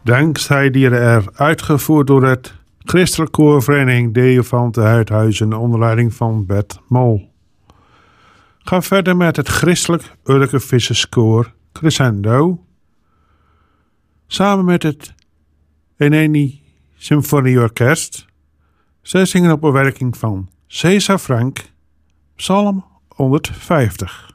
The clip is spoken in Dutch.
Dankzij die er uitgevoerd door het Christelijk Koorvereniging Deo van te Uithuizen onder leiding van Bert Mol. Ga verder met het Christelijk Urke Visserskoor Crescendo. Samen met het Eneni Symfonieorkest. Zij zingen op bewerking van César Frank, Psalm 150.